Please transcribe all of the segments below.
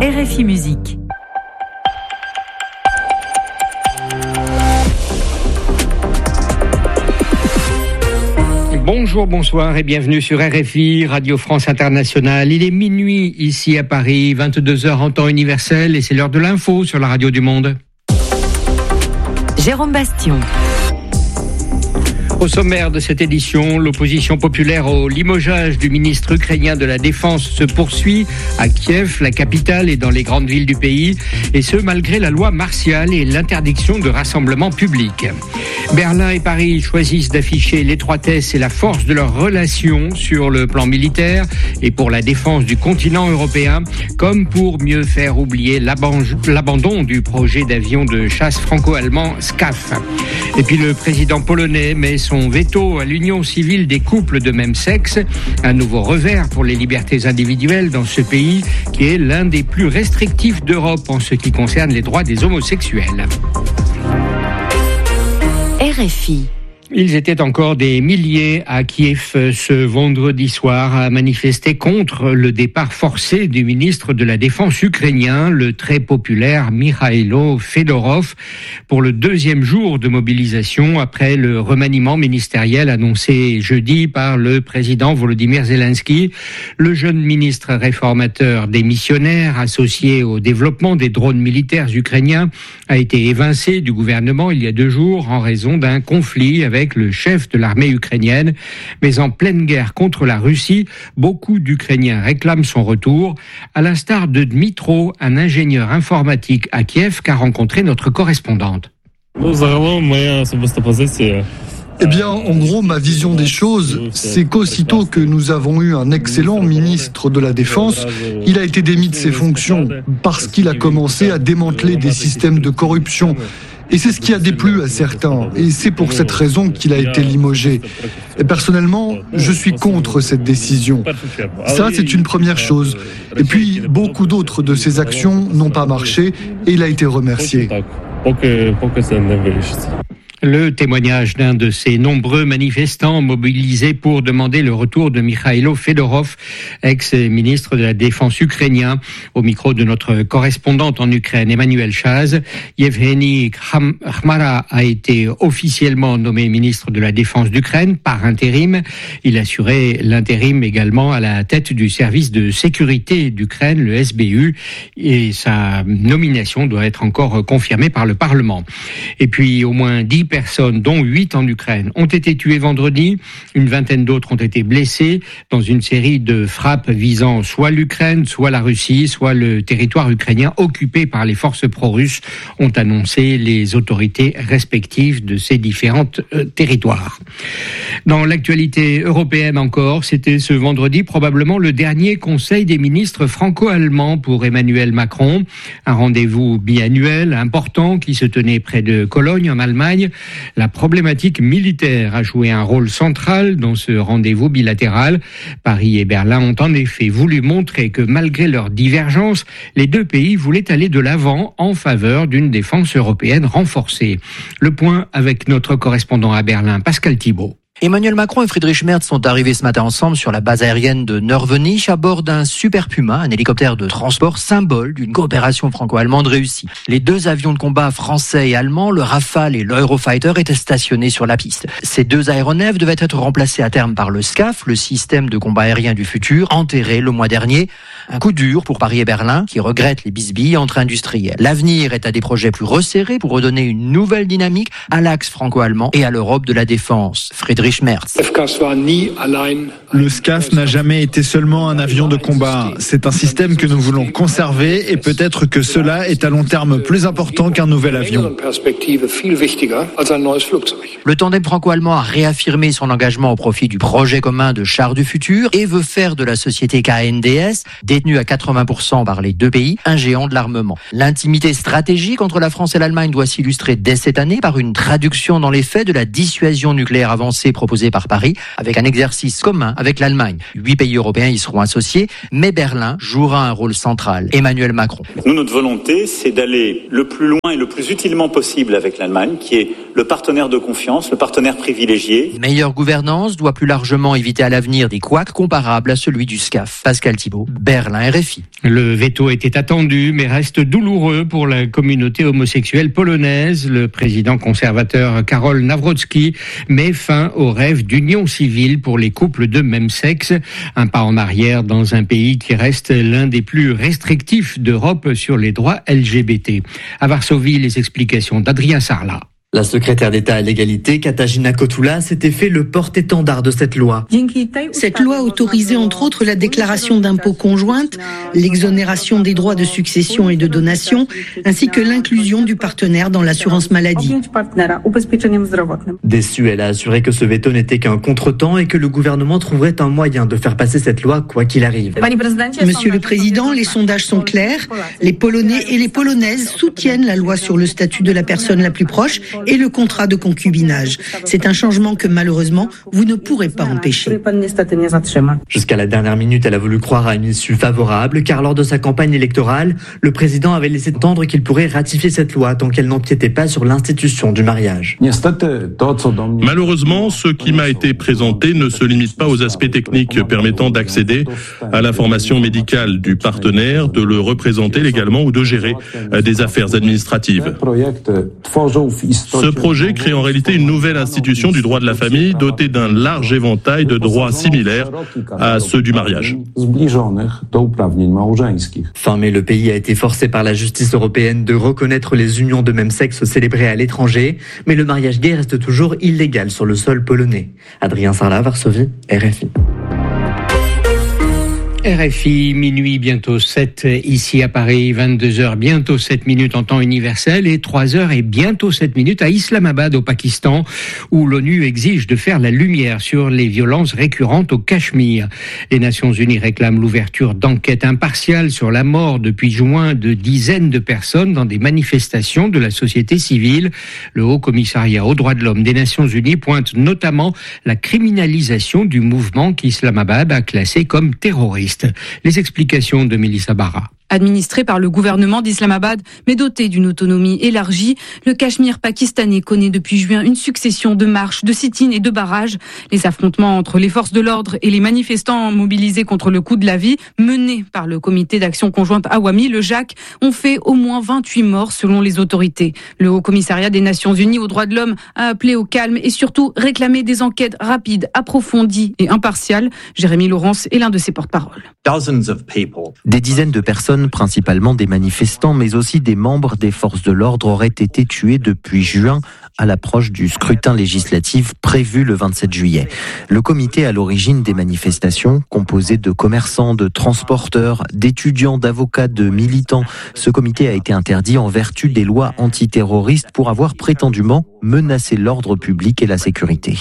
RFI Musique. Bonjour, bonsoir et bienvenue sur RFI, Radio France Internationale. Il est minuit ici à Paris, 22h en temps universel et c'est l'heure de l'info sur la radio du monde. Jérôme Bastion. Au sommaire de cette édition, l'opposition populaire au limogeage du ministre ukrainien de la Défense se poursuit à Kiev, la capitale, et dans les grandes villes du pays, et ce malgré la loi martiale et l'interdiction de rassemblements publics. Berlin et Paris choisissent d'afficher l'étroitesse et la force de leurs relations sur le plan militaire et pour la défense du continent européen, comme pour mieux faire oublier l'abandon du projet d'avion de chasse franco-allemand SCAF. Et puis le président polonais met son veto à l'union civile des couples de même sexe, un nouveau revers pour les libertés individuelles dans ce pays qui est l'un des plus restrictifs d'Europe en ce qui concerne les droits des homosexuels. RFI. Ils étaient encore des milliers à Kiev ce vendredi soir à manifester contre le départ forcé du ministre de la Défense ukrainien, le très populaire Mikhailo Fedorov, pour le deuxième jour de mobilisation après le remaniement ministériel annoncé jeudi par le président Volodymyr Zelensky. Le jeune ministre réformateur démissionnaire associé au développement des drones militaires ukrainiens a été évincé du gouvernement il y a 2 jours en raison d'un conflit avec le chef de l'armée ukrainienne. Mais en pleine guerre contre la Russie, beaucoup d'Ukrainiens réclament son retour, à l'instar de Dmitro, un ingénieur informatique à Kiev qu'a rencontré notre correspondante. Eh bien, en gros, ma vision des choses, c'est qu'aussitôt que nous avons eu un excellent ministre de la Défense, il a été démis de ses fonctions parce qu'il a commencé à démanteler des systèmes de corruption. Et c'est ce qui a déplu à certains. Et c'est pour cette raison qu'il a été limogé. Et personnellement, je suis contre cette décision. Ça, c'est une première chose. Et puis, beaucoup d'autres de ses actions n'ont pas marché et il a été remercié. Le témoignage d'un de ces nombreux manifestants mobilisés pour demander le retour de Mikhailo Fedorov, ex-ministre de la Défense ukrainien, au micro de notre correspondante en Ukraine, Emmanuel Chaz. Yevgeny Khmara a été officiellement nommé ministre de la Défense d'Ukraine par intérim. Il assurait l'intérim également à la tête du service de sécurité d'Ukraine, le SBU, et sa nomination doit être encore confirmée par le Parlement. Et puis, au moins 10 personnes, dont 8 en Ukraine, ont été tuées vendredi. Une vingtaine d'autres ont été blessées dans une série de frappes visant soit l'Ukraine, soit la Russie, soit le territoire ukrainien occupé par les forces pro-russes, ont annoncé les autorités respectives de ces différents territoires. Dans l'actualité européenne encore, c'était ce vendredi probablement le dernier conseil des ministres franco-allemands pour Emmanuel Macron. Un rendez-vous biannuel important qui se tenait près de Cologne en Allemagne. La problématique militaire a joué un rôle central dans ce rendez-vous bilatéral. Paris et Berlin ont en effet voulu montrer que malgré leurs divergences, les deux pays voulaient aller de l'avant en faveur d'une défense européenne renforcée. Le point avec notre correspondant à Berlin, Pascal Thibault. Emmanuel Macron et Friedrich Merz sont arrivés ce matin ensemble sur la base aérienne de Nörvenich à bord d'un Super Puma, un hélicoptère de transport symbole d'une coopération franco-allemande réussie. Les 2 avions de combat français et allemands, le Rafale et l'Eurofighter, étaient stationnés sur la piste. Ces 2 aéronefs devaient être remplacés à terme par le SCAF, le système de combat aérien du futur, enterré le mois dernier. Un coup dur pour Paris et Berlin, qui regrettent les bisbilles entre industriels. L'avenir est à des projets plus resserrés pour redonner une nouvelle dynamique à l'axe franco-allemand et à l'Europe de la défense. Friedrich Merz. Le SCAF n'a jamais été seulement un avion de combat. C'est un système que nous voulons conserver et peut-être que cela est à long terme plus important qu'un nouvel avion. Le tandem franco-allemand a réaffirmé son engagement au profit du projet commun de chars du futur et veut faire de la société KNDS, détenue à 80% par les 2 pays, un géant de l'armement. L'intimité stratégique entre la France et l'Allemagne doit s'illustrer dès cette année par une traduction dans les faits de la dissuasion nucléaire avancée proposé par Paris, avec un exercice commun avec l'Allemagne. 8 pays européens y seront associés, mais Berlin jouera un rôle central. Emmanuel Macron. Nous, notre volonté, c'est d'aller le plus loin et le plus utilement possible avec l'Allemagne, qui est le partenaire de confiance, le partenaire privilégié. Meilleure gouvernance doit plus largement éviter à l'avenir des couacs comparables à celui du SCAF. Pascal Thibault, Berlin, RFI. Le veto était attendu, mais reste douloureux pour la communauté homosexuelle polonaise. Le président conservateur Karol Nawrocki met fin au rêve d'union civile pour les couples de même sexe. Un pas en arrière dans un pays qui reste l'un des plus restrictifs d'Europe sur les droits LGBT. À Varsovie, les explications d'Adrien Sarlat. La secrétaire d'État à l'égalité, Katarzyna Kotula, s'était fait le porte-étendard de cette loi. Cette loi autorisait entre autres la déclaration d'impôts conjointe, l'exonération des droits de succession et de donation, ainsi que l'inclusion du partenaire dans l'assurance maladie. Déçue, elle a assuré que ce veto n'était qu'un contretemps et que le gouvernement trouverait un moyen de faire passer cette loi quoi qu'il arrive. Monsieur le Président, les sondages sont clairs. Les Polonais et les Polonaises soutiennent la loi sur le statut de la personne la plus proche et le contrat de concubinage. C'est un changement que malheureusement, vous ne pourrez pas empêcher. Jusqu'à la dernière minute, elle a voulu croire à une issue favorable, car lors de sa campagne électorale, le président avait laissé entendre qu'il pourrait ratifier cette loi tant qu'elle n'empiétait pas sur l'institution du mariage. Malheureusement, ce qui m'a été présenté ne se limite pas aux aspects techniques permettant d'accéder à l'information médicale du partenaire, de le représenter légalement ou de gérer des affaires administratives. Ce projet crée en réalité une nouvelle institution du droit de la famille dotée d'un large éventail de droits similaires à ceux du mariage. Fin mai, le pays a été forcé par la justice européenne de reconnaître les unions de même sexe célébrées à l'étranger, mais le mariage gay reste toujours illégal sur le sol polonais. Adrien Sarlat, Varsovie, RFI. RFI, minuit, bientôt 7 ici à Paris, 22h, bientôt 7 minutes en temps universel et 3h et bientôt 7 minutes à Islamabad au Pakistan où l'ONU exige de faire la lumière sur les violences récurrentes au Cachemire. Les Nations Unies réclament l'ouverture d'enquêtes impartiales sur la mort depuis juin de dizaines de personnes dans des manifestations de la société civile. Le Haut Commissariat aux droits de l'homme des Nations Unies pointe notamment la criminalisation du mouvement qu'Islamabad a classé comme terroriste. Les explications de Mélissa Barra. Administré par le gouvernement d'Islamabad, mais doté d'une autonomie élargie, le Cachemire pakistanais connaît depuis juin une succession de marches, de sit-ins et de barrages. Les affrontements entre les forces de l'ordre et les manifestants mobilisés contre le coût de la vie, menés par le comité d'action conjointe Awami, le JAC, ont fait au moins 28 morts selon les autorités. Le Haut Commissariat des Nations Unies aux droits de l'homme a appelé au calme et surtout réclamé des enquêtes rapides, approfondies et impartiales. Jérémy Laurence est l'un de ses porte-parole. Des dizaines de personnes, principalement des manifestants, mais aussi des membres des forces de l'ordre, auraient été tués depuis juin à l'approche du scrutin législatif prévu le 27 juillet. Le comité à l'origine des manifestations, composé de commerçants, de transporteurs, d'étudiants, d'avocats, de militants, ce comité a été interdit en vertu des lois antiterroristes pour avoir prétendument menacé l'ordre public et la sécurité.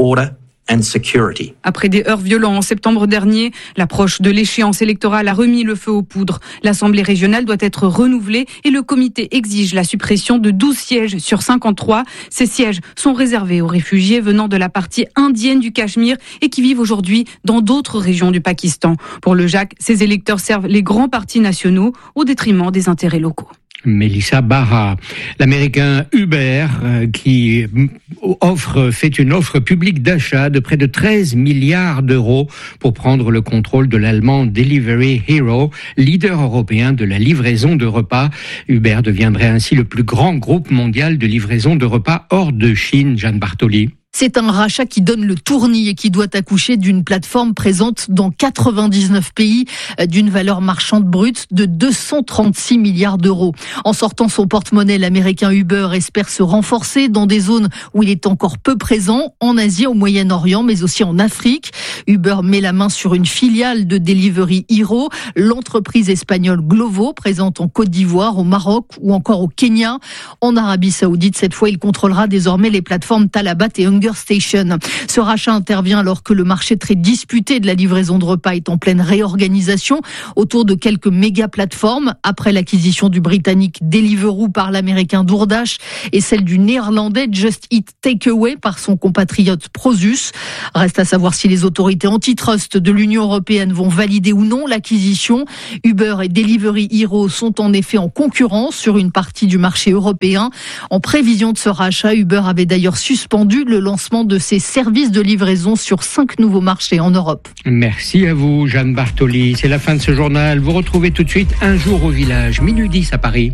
Après des heurts violents en septembre dernier, l'approche de l'échéance électorale a remis le feu aux poudres. L'Assemblée régionale doit être renouvelée et le comité exige la suppression de 12 sièges sur 53. Ces sièges sont réservés aux réfugiés venant de la partie indienne du Cachemire et qui vivent aujourd'hui dans d'autres régions du Pakistan. Pour le JAC, ces électeurs servent les grands partis nationaux au détriment des intérêts locaux. Mélissa Barra, l'américain Uber qui fait une offre publique d'achat de près de 13 milliards d'euros pour prendre le contrôle de l'allemand Delivery Hero, leader européen de la livraison de repas. Uber deviendrait ainsi le plus grand groupe mondial de livraison de repas hors de Chine. Jeanne Bartoli. C'est un rachat qui donne le tournis et qui doit accoucher d'une plateforme présente dans 99 pays, d'une valeur marchande brute de 236 milliards d'euros. En sortant son porte-monnaie, l'américain Uber espère se renforcer dans des zones où il est encore peu présent, en Asie, au Moyen-Orient, mais aussi en Afrique. Uber met la main sur une filiale de Delivery Hero, l'entreprise espagnole Glovo, présente en Côte d'Ivoire, au Maroc ou encore au Kenya. En Arabie Saoudite, cette fois, il contrôlera désormais les plateformes Talabat et Hunger Station. Ce rachat intervient alors que le marché très disputé de la livraison de repas est en pleine réorganisation autour de quelques méga plateformes après l'acquisition du britannique Deliveroo par l'américain DoorDash et celle du néerlandais Just Eat Takeaway par son compatriote Prosus. Reste à savoir si les autorités antitrust de l'Union européenne vont valider ou non l'acquisition. Uber et Delivery Hero sont en effet en concurrence sur une partie du marché européen. En prévision de ce rachat, Uber avait d'ailleurs suspendu le lancement de ses services de livraison sur 5 nouveaux marchés en Europe. Merci à vous, Jeanne Bartoli. C'est la fin de ce journal. Vous retrouvez tout de suite Un jour au village, minuit 10 à Paris.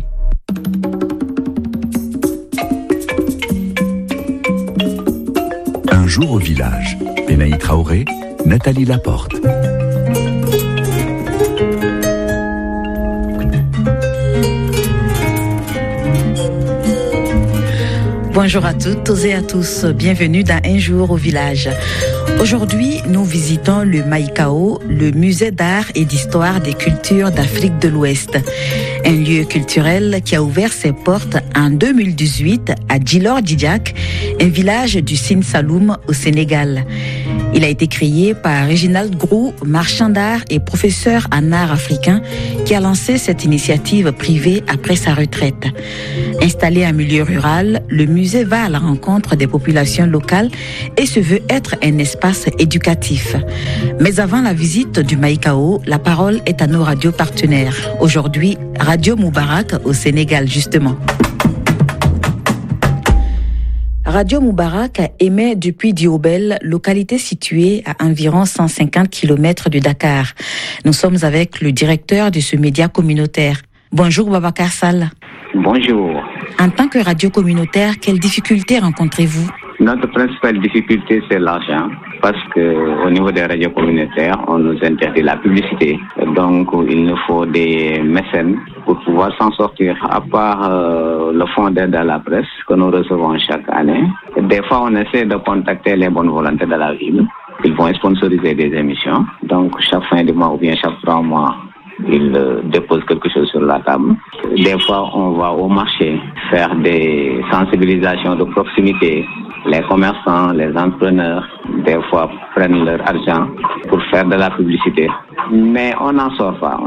Un jour au village. Benaï Traoré, Nathalie Laporte. Bonjour à toutes et à tous, bienvenue dans Un jour au village. Aujourd'hui, nous visitons le Maïkao, le musée d'art et d'histoire des cultures d'Afrique de l'Ouest. Un lieu culturel qui a ouvert ses portes en 2018 à Djilor Djidjak, un village du Sine Saloum au Sénégal. Il a été créé par Reginald Grou, marchand d'art et professeur en art africain, qui a lancé cette initiative privée après sa retraite. Installé en milieu rural, le musée va à la rencontre des populations locales et se veut être un espace éducatif. Mais avant la visite du Maïkao, la parole est à nos radios partenaires. Aujourd'hui, Radio Moubarak au Sénégal, justement. Radio Moubarak émet depuis Diobel, localité située à environ 150 km de Dakar. Nous sommes avec le directeur de ce média communautaire. Bonjour Babacar Sall. Bonjour. En tant que radio communautaire, quelles difficultés rencontrez-vous? Notre principale difficulté, c'est l'argent. Parce que au niveau des radios communautaires, on nous interdit la publicité. Donc, il nous faut des mécènes pour pouvoir s'en sortir. À part le fonds d'aide à la presse que nous recevons chaque année, des fois, on essaie de contacter les bonnes volontés de la ville. Ils vont sponsoriser des émissions. Donc, chaque fin de mois ou bien chaque 3 mois, ils déposent quelque chose sur la table. Des fois, on va au marché faire des sensibilisations de proximité. Les commerçants, les entrepreneurs, des fois, prennent leur argent pour faire de la publicité. Mais on n'en sort pas,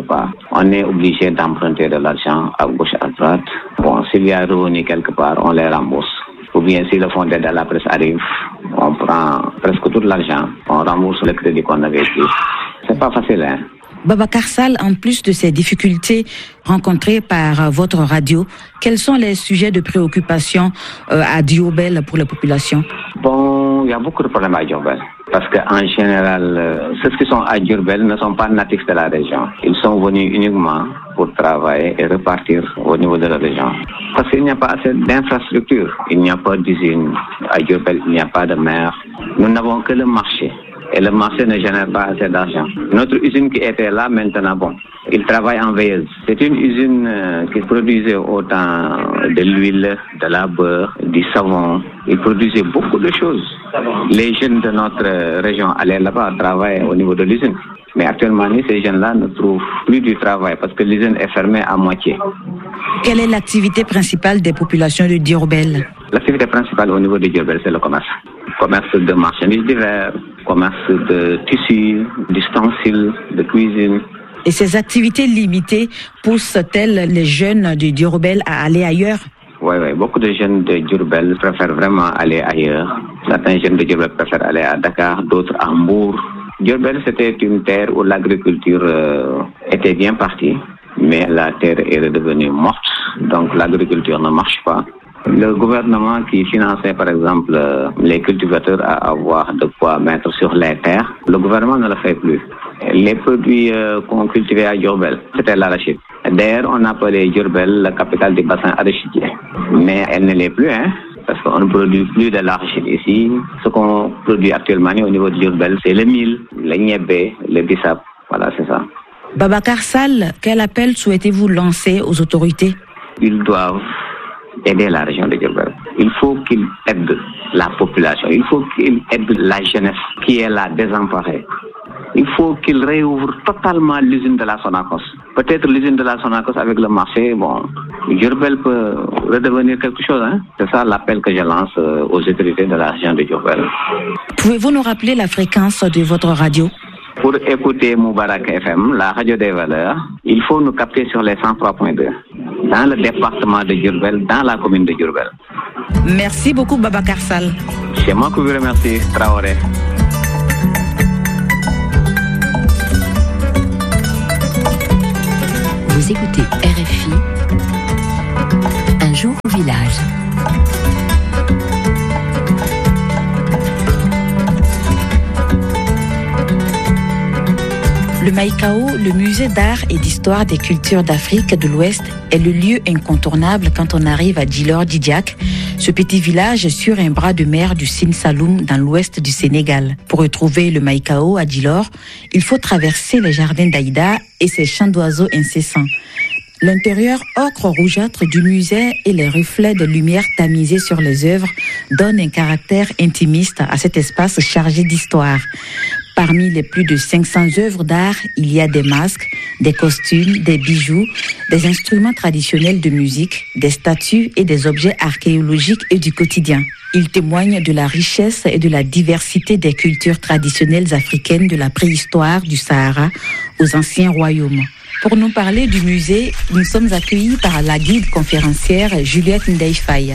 On est obligé d'emprunter de l'argent à gauche, à droite. Bon, s'il y a revenu quelque part, on les rembourse. Ou bien si le fonds d'aide à la presse arrive, on prend presque tout l'argent. On rembourse le crédit qu'on avait pris. C'est pas facile, hein. Babacar Sall, en plus de ces difficultés rencontrées par votre radio, quels sont les sujets de préoccupation à Diobel pour la population? Bon, il y a beaucoup de problèmes à Diobel. Parce qu'en général, ceux qui sont à Diobel ne sont pas natifs de la région. Ils sont venus uniquement pour travailler et repartir au niveau de la région. Parce qu'il n'y a pas assez d'infrastructures. Il n'y a pas d'usine à Diobel, il n'y a pas de mer. Nous n'avons que le marché. Et le marché ne génère pas assez d'argent. Notre usine qui était là maintenant, bon, il travaille en veilleuse. C'est une usine qui produisait autant de l'huile, de la beurre, du savon. Il produisait beaucoup de choses. Les jeunes de notre région allaient là-bas travailler au niveau de l'usine. Mais actuellement, ces jeunes-là ne trouvent plus du travail parce que l'usine est fermée à moitié. Quelle est l'activité principale des populations de Diourbel? L'activité principale au niveau de Diourbel, c'est le commerce. Commerce de marchandises divers, commerce de tissus, d'ustensiles, de cuisine. Et ces activités limitées poussent-elles les jeunes de Diourbel à aller ailleurs? Oui, beaucoup de jeunes de Diourbel préfèrent vraiment aller ailleurs. Certains jeunes de Diourbel préfèrent aller à Dakar, d'autres à Mbour. Diourbel, c'était une terre où l'agriculture était bien partie, mais la terre est redevenue morte, donc l'agriculture ne marche pas. Le gouvernement qui finançait par exemple les cultivateurs à avoir de quoi mettre sur les terres, le gouvernement ne le fait plus. Les produits qu'on cultivait à Diourbel, c'était l'arachide. D'ailleurs, on appelait Diourbel la capitale du bassin arachidier, mais elle ne l'est plus, hein. Parce qu'on ne produit plus de l'arachide ici. Ce qu'on produit actuellement au niveau de Diourbel, c'est le mil, le niébé, le bissap. Voilà, c'est ça. Babacar Sall, quel appel souhaitez-vous lancer aux autorités? Ils doivent aider la région de Diourbel. Il faut qu'ils aident la population. Il faut qu'ils aident la jeunesse qui est là désemparée. il faut qu'il réouvre totalement l'usine de la Sonacos. Peut-être l'usine de la Sonacos avec le marché, Diourbel peut redevenir quelque chose. C'est ça l'appel que je lance aux autorités de la région de Diourbel. Pouvez-vous nous rappeler la fréquence de votre radio? Pour écouter Moubarak FM, la radio des valeurs, il faut nous capter sur les 103.2 dans le département de Diourbel, dans la commune de Diourbel. Merci beaucoup Babacar Sall. C'est moi qui vous remercie, Traoré. Vous écoutez RFI, un jour au village. Le Maïkao, le musée d'art et d'histoire des cultures d'Afrique de l'Ouest, est le lieu incontournable quand on arrive à Djilor-Djidiack, ce petit village sur un bras de mer du Sine Saloum dans l'ouest du Sénégal. Pour retrouver le Maïkao à Djilor, il faut traverser les jardins d'Aïda et ses chants d'oiseaux incessants. L'intérieur ocre rougeâtre du musée et les reflets de lumière tamisés sur les œuvres donnent un caractère intimiste à cet espace chargé d'histoire. Parmi les plus de 500 œuvres d'art, il y a des masques, des costumes, des bijoux, des instruments traditionnels de musique, des statues et des objets archéologiques et du quotidien. Ils témoignent de la richesse et de la diversité des cultures traditionnelles africaines de la préhistoire du Sahara aux anciens royaumes. Pour nous parler du musée, nous sommes accueillis par la guide conférencière Juliette Ndeifaye.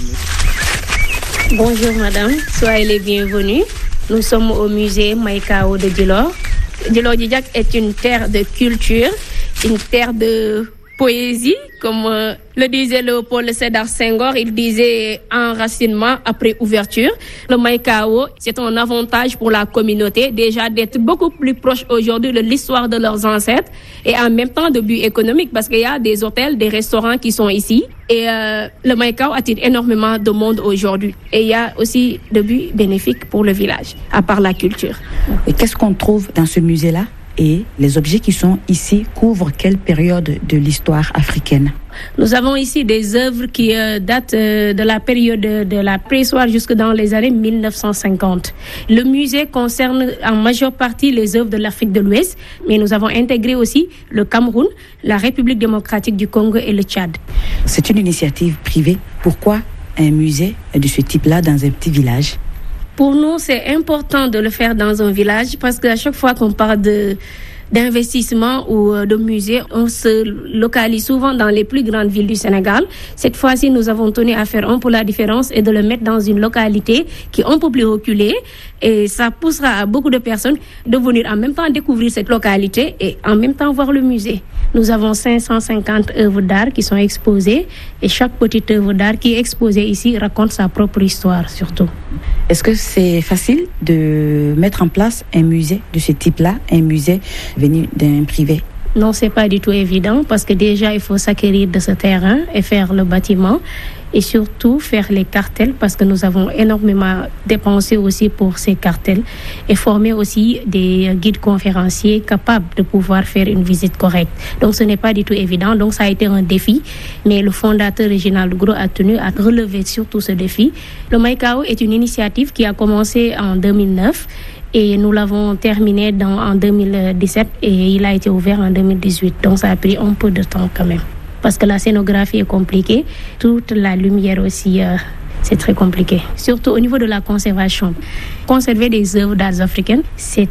Bonjour madame, soyez les bienvenus. Nous sommes au musée Maïkao de Djilor. Djilor-Djidiack est une terre de culture, une terre de poésie, comme le disait Léopold Sédar Senghor. Il disait enracinement après ouverture. Le Maïkao, c'est un avantage pour la communauté, déjà d'être beaucoup plus proche aujourd'hui de l'histoire de leurs ancêtres et en même temps de but économique parce qu'il y a des hôtels, des restaurants qui sont ici. Et le Maïkao attire énormément de monde aujourd'hui. Et il y a aussi des buts bénéfiques pour le village, à part la culture. Et qu'est-ce qu'on trouve dans ce musée-là? Et les objets qui sont ici couvrent quelle période de l'histoire africaine? Nous avons ici des œuvres qui datent de la période de la préhistoire jusque dans les années 1950. Le musée concerne en majeure partie les œuvres de l'Afrique de l'Ouest, mais nous avons intégré aussi le Cameroun, la République démocratique du Congo et le Tchad. C'est une initiative privée. Pourquoi un musée de ce type-là dans un petit village? Pour nous, c'est important de le faire dans un village parce qu'à chaque fois qu'on parle d'investissement ou de musée, on se localise souvent dans les plus grandes villes du Sénégal. Cette fois-ci, nous avons tenu à faire un peu la différence et de le mettre dans une localité qui est un peu plus reculée. Et ça poussera à beaucoup de personnes de venir en même temps découvrir cette localité et en même temps voir le musée. Nous avons 550 œuvres d'art qui sont exposées et chaque petite œuvre d'art qui est exposée ici raconte sa propre histoire surtout. Est-ce que c'est facile de mettre en place un musée de ce type-là, un musée venu d'un privé? Non, c'est pas du tout évident parce que déjà il faut s'acquérir de ce terrain et faire le bâtiment et surtout faire les cartels parce que nous avons énormément dépensé aussi pour ces cartels et former aussi des guides conférenciers capables de pouvoir faire une visite correcte. Donc ce n'est pas du tout évident, donc ça a été un défi, mais le fondateur régional du GRO a tenu à relever surtout ce défi. Le Maïkao est une initiative qui a commencé en 2009 et nous l'avons terminé en 2017 et il a été ouvert en 2018. Donc ça a pris un peu de temps quand même. Parce que la scénographie est compliquée, toute la lumière aussi, c'est très compliqué. Surtout au niveau de la conservation. Conserver des œuvres d'art africaines, c'est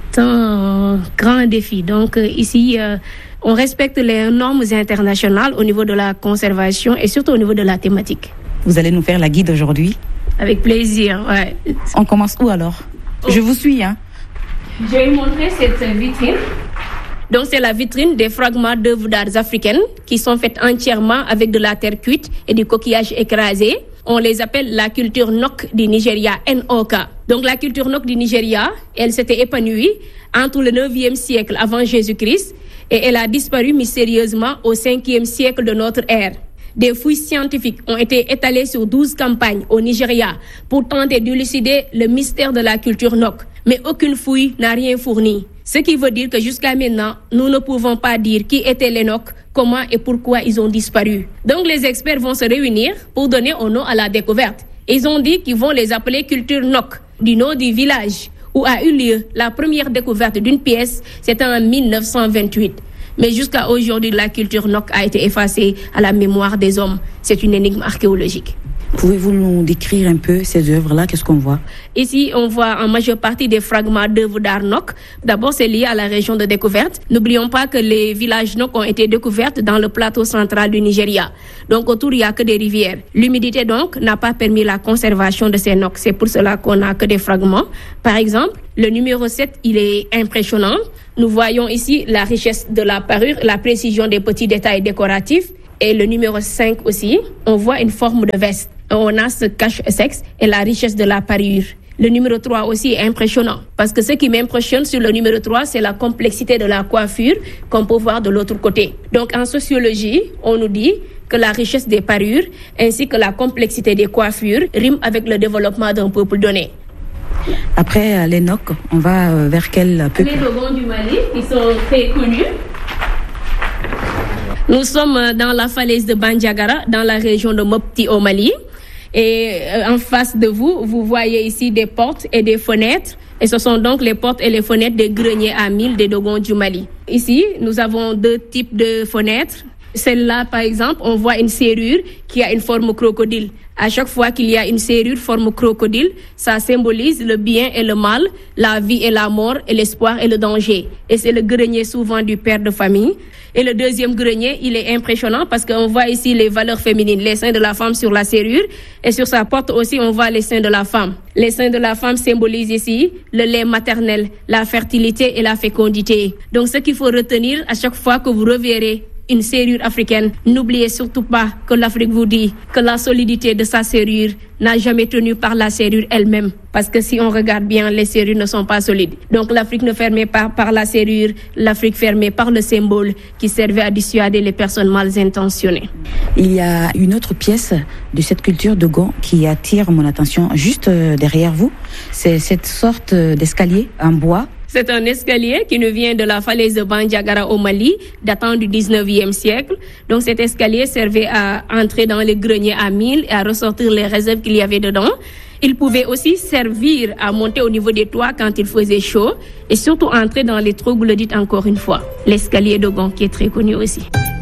un grand défi. Donc ici, on respecte les normes internationales au niveau de la conservation et surtout au niveau de la thématique. Vous allez nous faire la guide aujourd'hui? Avec plaisir, ouais. On commence où alors? Je vous suis, hein. Je vais vous montrer cette vitrine. Donc c'est la vitrine des fragments d'œuvres d'art africaines qui sont faites entièrement avec de la terre cuite et du coquillage écrasé. On les appelle la culture Nok du Nigeria, NOK. Donc la culture Nok du Nigeria, elle s'était épanouie entre le 9e siècle avant Jésus-Christ et elle a disparu mystérieusement au 5e siècle de notre ère. Des fouilles scientifiques ont été étalées sur 12 campagnes au Nigeria pour tenter d'élucider le mystère de la culture Nok. Mais aucune fouille n'a rien fourni. Ce qui veut dire que jusqu'à maintenant, nous ne pouvons pas dire qui étaient les Nok, comment et pourquoi ils ont disparu. Donc les experts vont se réunir pour donner un nom à la découverte. Ils ont dit qu'ils vont les appeler culture Nok, du nom du village où a eu lieu la première découverte d'une pièce, c'était en 1928. Mais jusqu'à aujourd'hui, la culture Nok a été effacée à la mémoire des hommes. C'est une énigme archéologique. Pouvez-vous nous décrire un peu ces œuvres-là? Qu'est-ce qu'on voit? Ici, on voit en majeure partie des fragments d'œuvres d'art Nok. D'abord, c'est lié à la région de découverte. N'oublions pas que les villages Nok ont été découverts dans le plateau central du Nigeria. Donc, autour, il n'y a que des rivières. L'humidité, donc, n'a pas permis la conservation de ces Nok. C'est pour cela qu'on n'a que des fragments. Par exemple, le numéro 7, il est impressionnant. Nous voyons ici la richesse de la parure, la précision des petits détails décoratifs. Et le numéro 5 aussi, on voit une forme de veste. On a ce cache-sexe et la richesse de la parure. Le numéro 3 aussi est impressionnant. Parce que ce qui m'impressionne sur le numéro 3, c'est la complexité de la coiffure qu'on peut voir de l'autre côté. Donc en sociologie, on nous dit que la richesse des parures ainsi que la complexité des coiffures riment avec le développement d'un peuple donné. Après les Nok, on va vers quel peuple? Les Dogons du Mali, qui sont très connus. Nous sommes dans la falaise de Bandiagara, dans la région de Mopti au Mali. Et en face de vous, vous voyez ici des portes et des fenêtres. Et ce sont donc les portes et les fenêtres des greniers à mil des Dogons du Mali. Ici, nous avons deux types de fenêtres. Celle-là, par exemple, on voit une serrure qui a une forme crocodile. À chaque fois qu'il y a une serrure forme crocodile, ça symbolise le bien et le mal, la vie et la mort, et l'espoir et le danger. Et c'est le grenier souvent du père de famille. Et le deuxième grenier, il est impressionnant parce qu'on voit ici les valeurs féminines, les seins de la femme sur la serrure. Et sur sa porte aussi, on voit les seins de la femme. Les seins de la femme symbolisent ici le lait maternel, la fertilité et la fécondité. Donc ce qu'il faut retenir à chaque fois que vous reverrez une serrure africaine, n'oubliez surtout pas que l'Afrique vous dit que la solidité de sa serrure n'a jamais tenu par la serrure elle-même. Parce que si on regarde bien, les serrures ne sont pas solides. Donc l'Afrique ne fermait pas par la serrure, l'Afrique fermait par le symbole qui servait à dissuader les personnes mal intentionnées. Il y a une autre pièce de cette culture Dogon qui attire mon attention juste derrière vous. C'est cette sorte d'escalier en bois. C'est un escalier qui nous vient de la falaise de Bandiagara au Mali, datant du 19e siècle. Donc cet escalier servait à entrer dans les greniers à mil et à ressortir les réserves qu'il y avait dedans. Il pouvait aussi servir à monter au niveau des toits quand il faisait chaud et surtout entrer dans les trous, vous le dites encore une fois. L'escalier Dogon qui est très connu aussi.